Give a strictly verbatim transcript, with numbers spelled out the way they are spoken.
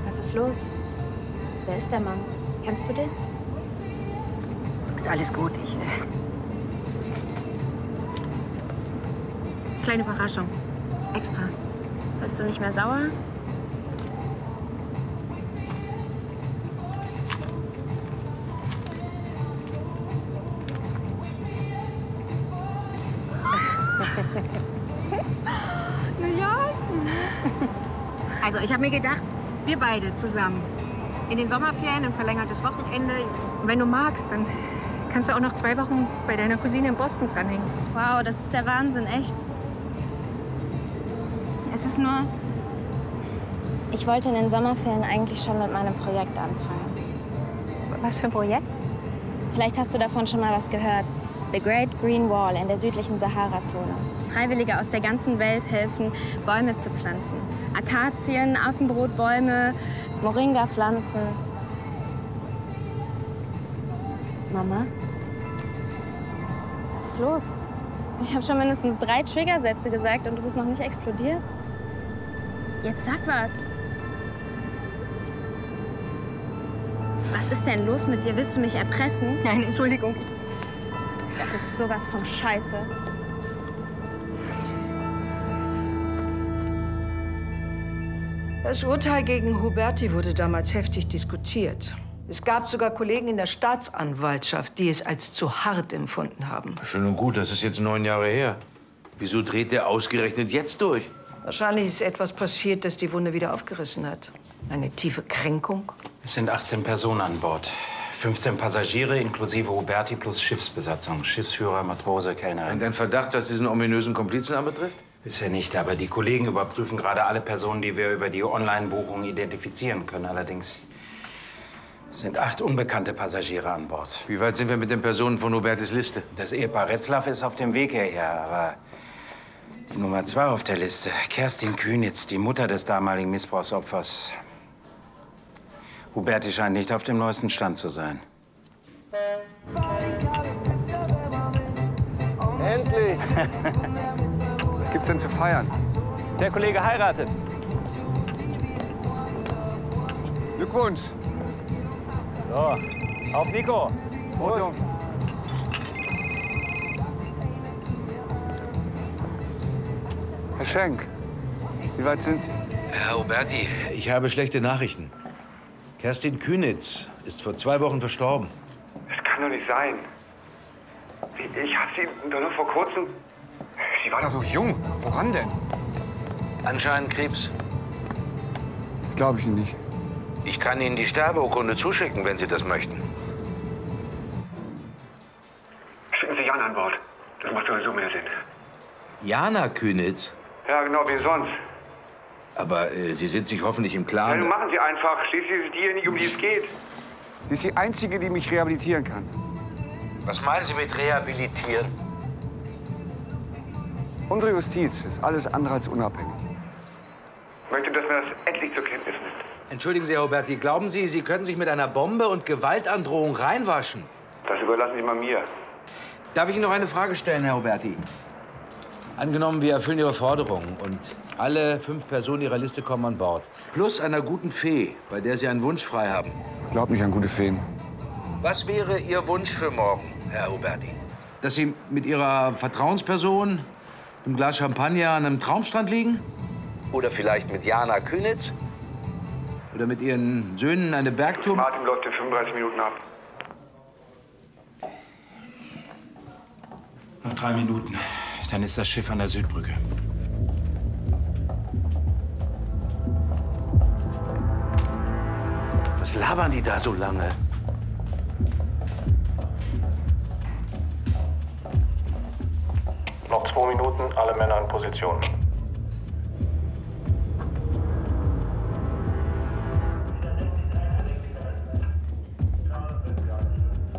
Was ist los? Wer ist der Mann? Kennst du den? Ist alles gut. Ich. Äh... Kleine Überraschung. Extra. Bist du nicht mehr sauer? Na ja. Also, ich habe mir gedacht, wir beide zusammen. In den Sommerferien, ein verlängertes Wochenende. Und wenn du magst, dann kannst du auch noch zwei Wochen bei deiner Cousine in Boston dranhängen. Wow, das ist der Wahnsinn, echt. Es ist nur... Ich wollte in den Sommerferien eigentlich schon mit meinem Projekt anfangen. Was für ein Projekt? Vielleicht hast du davon schon mal was gehört. The Great Green Wall in der südlichen Sahara-Zone. Freiwillige aus der ganzen Welt helfen, Bäume zu pflanzen. Akazien, Affenbrotbäume, Moringa-Pflanzen. Mama? Was ist los? Ich habe schon mindestens drei Triggersätze gesagt und du bist noch nicht explodiert. Jetzt sag was. Was ist denn los mit dir? Willst du mich erpressen? Nein, Entschuldigung. Das ist sowas von Scheiße. Das Urteil gegen Huberti wurde damals heftig diskutiert. Es gab sogar Kollegen in der Staatsanwaltschaft, die es als zu hart empfunden haben. Schön und gut, das ist jetzt neun Jahre her. Wieso dreht der ausgerechnet jetzt durch? Wahrscheinlich ist etwas passiert, das die Wunde wieder aufgerissen hat. Eine tiefe Kränkung. Es sind achtzehn Personen an Bord. fünfzehn Passagiere inklusive Huberti plus Schiffsbesatzung. Schiffsführer, Matrose, Kellnerin. Und ein Verdacht, was diesen ominösen Komplizen anbetrifft? Bisher nicht, aber die Kollegen überprüfen gerade alle Personen, die wir über die Online-Buchung identifizieren können. Allerdings sind acht unbekannte Passagiere an Bord. Wie weit sind wir mit den Personen von Hubertis Liste? Das Ehepaar Retzlaff ist auf dem Weg hierher, aber die Nummer zwei auf der Liste, Kerstin Kühnitz, die Mutter des damaligen Missbrauchsopfers. Huberti scheint nicht auf dem neuesten Stand zu sein. Endlich! Was gibt's denn zu feiern? Der Kollege heiratet. Glückwunsch! So, auf Nico! Prost, Jungs! Herr Schenk, wie weit sind Sie? Herr Huberti, ich habe schlechte Nachrichten. Kerstin Kühnitz ist vor zwei Wochen verstorben. Das kann doch nicht sein. Ich habe Sie doch nur vor kurzem... Sie war doch so jung. Woran denn? Anscheinend Krebs. Das glaube ich Ihnen nicht. Ich kann Ihnen die Sterbeurkunde zuschicken, wenn Sie das möchten. Schicken Sie Jan an Bord. Das macht sowieso mehr Sinn. Jana Kühnitz? Ja, genau, wie sonst. Aber äh, Sie sind sich hoffentlich im Ja, Klaren... nun machen Sie einfach. Schließlich ist es diejenige, um die es geht. Sie ist die Einzige, die mich rehabilitieren kann. Was meinen Sie mit rehabilitieren? Unsere Justiz ist alles andere als unabhängig. Ich möchte, dass man das endlich zur Kenntnis nimmt. Entschuldigen Sie, Herr Huberti, glauben Sie, Sie könnten sich mit einer Bombe und Gewaltandrohung reinwaschen? Das überlassen Sie mal mir. Darf ich Ihnen noch eine Frage stellen, Herr Huberti? Angenommen, wir erfüllen Ihre Forderungen und alle fünf Personen Ihrer Liste kommen an Bord. Plus einer guten Fee, bei der Sie einen Wunsch frei haben. Ich glaube nicht an gute Feen. Was wäre Ihr Wunsch für morgen, Herr Huberti? Dass Sie mit Ihrer Vertrauensperson, einem Glas Champagner an einem Traumstrand liegen? Oder vielleicht mit Jana Kühnitz? Oder mit Ihren Söhnen eine Bergtour? Martin läuft in fünfunddreißig Minuten ab. Noch drei Minuten. Dann ist das Schiff an der Südbrücke. Was labern die da so lange? Noch zwei Minuten, alle Männer in Position.